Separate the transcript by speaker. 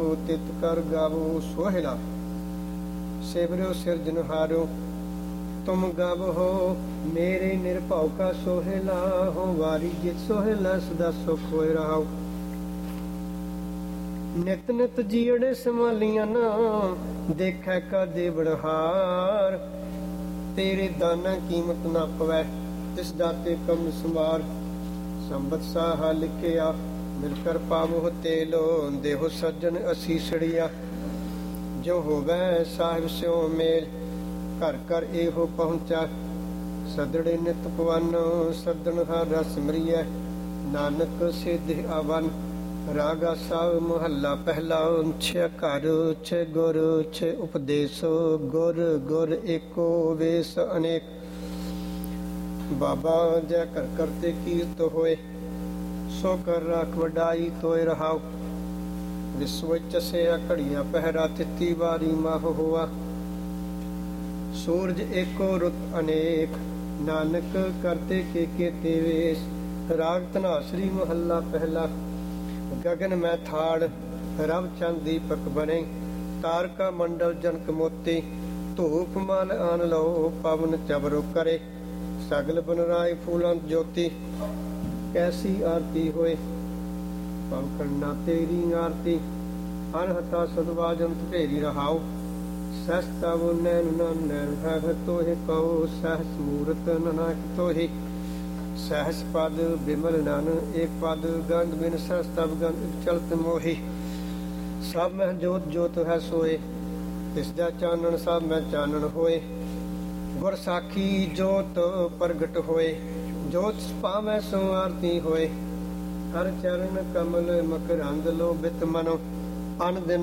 Speaker 1: ਤਿਤ ਕਰ ਗਾਵੋ ਸੋਹਿਲਾ। ਸੇਵਰਿਓ ਸਿਰਜਨਹਾਰਿਓ ਤੁਮ ਗਾਵੋ ਮੇਰੇ ਨਿਰਭਉ ਕਾ ਸੋਹਿਲਾ। ਹੋ ਵਾਰੀ ਜਿਤ ਸੋਹਿਲਾ ਸਦਾ ਸੁਖ ਹੋਇ ਰਹਾਉ। ਨਿਤ ਨਿਤ ਜੀੜੇ ਸੰਭਾਲੀਆਂ ਨਾ ਦੇਖੈ ਕਾ ਦੇਵੜਹਾਰ। ਤੇਰੇ ਦਾਨਾ ਕੀਮਤ ਨਾ ਪਵੈ ਤਿਸ ਦਾਤੇ ਕਮ ਸੰਵਾਰ। ਸੰਬਤ ਸਾਹਾ ਲਿਖਿਆ ਮਿਲ ਕਰ ਪਾਵੋ ਤੇਲੋ। ਦੇਹੋ ਸੱਜਣ ਅਸੀਸੜੀਆ ਜੋ ਹੋਵੈ ਸਾਹਿਬ ਸਿਓ ਮੇਲ। ਘਰ ਘਰ ਇਹੋ ਪਹੁੰਚਾ ਸਦੜੇ ਨਿਤ ਪਵਨ। ਸਦਨ ਹਰ ਰਸ ਮਰੀਐ ਨਾਨਕ ਸਿਧ ਆਵਨ। ਰਾਗਾ ਸਾਹਿਬ ਮਹੱਲਾ ਪਹਿਲਾ। ਛੇ ਘਰ ਛੇ ਗੁਰ ਛੇ ਉਪਦੇਸ। ਗੁਰ ਗੁਰ ਏਕੋ ਵੇਸ ਅਨੇਕ। ਬਾਬਾ ਜੈ ਕਰ ਕਰਤੇ ਕੀਰਤ ਹੋਏ। ਸੋ ਕਰ ਰਾਖ ਵਡਾਈ ਤੋਇ ਰਹਾਉ। ਵਿਸਵ ਚਸਿਆ ਘੜੀਆਂ ਪਹਿਰਾ ਤਿੱਤੀ ਵਾਰੀ ਮਾਹ ਹੋਆ। ਸੂਰਜ ਏਕੋ ਰੁੱਤ ਅਨੇਕ ਨਾਨਕ ਕਰਤੇ ਕੇ ਕੇਤੇ ਵੇਸ। ਰਾਗ ਧਨਾਸਰੀ ਮਹੱਲਾ ਪਹਿਲਾ। ਗਗਨ ਮੈਂ ਥਾੜ ਰਵ ਚੰਦ ਦੀਪਕ ਬਣੇ। ਤਾਰਕਾ ਮੰਡਲ ਜਨਕ ਮੋਤੀ। ਧੂਪ ਮਲ ਆਨ ਲਓ ਪਵਨ ਚਬਰੋ ਕਰੇ। ਸਗਲ ਬਨਰਾਏ ਫੂਲਾਂ ਜੋਤੀ। ਕੈਸੀ ਆਰਤੀ ਹੋਏ ਪਵਖੰਡਾ ਤੇਰੀ ਆਰਤੀ। ਅਨਹਤਾ ਸਦਵਾਜੰਤ ਢੇਰੀ ਰਹਾਉ। ਸਹਿਸ ਤਵ ਨੈਣ ਨੈਣ ਹੈ ਤੋਹਿ ਕਉ। ਸਹਿਸ ਮੂਰਤ ਨਾਨਕ ਤੋਹਿ। ਸਹਿਸ ਪਦ ਬਿਮਲ ਨਨ ਏਕ ਪਦ। ਗੰਧ ਬਿਨ ਸਹਿਸ ਤਬ ਗੰਧ ਚਲਤ ਮੋਹੀ। ਸਭ ਮਹਿ ਜੋਤ ਜੋਤ ਹੈ ਸੋਏ। ਤਿਸ ਦਾ ਚਾਨਣ ਸਭ ਮੈਂ ਚਾਨਣ ਹੋਏ। ਗੁਰ ਸਾਖੀ ਜੋਤ ਪ੍ਰਗਟ ਹੋਏ। ਜੋਤ ਪਾਵੈ ਸੋ ਆਰਤੀ ਹੋਏ। ਹਰ ਚਰਨ ਕਮਲ ਮਕਰੰਦ ਲੋਭਿਤ ਮਨੋ। ਅਨ ਦਿਨ